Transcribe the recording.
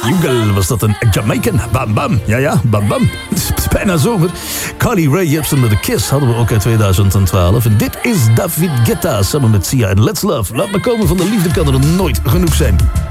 Google was dat een Jamaican. Bam bam. Ja, bam bam. Het is bijna zomer. Carly Rae Jepsen met The Kiss hadden we ook uit 2012. En dit is David Guetta samen met Sia en Let's Love. Laat me komen, van de liefde kan er nooit genoeg zijn.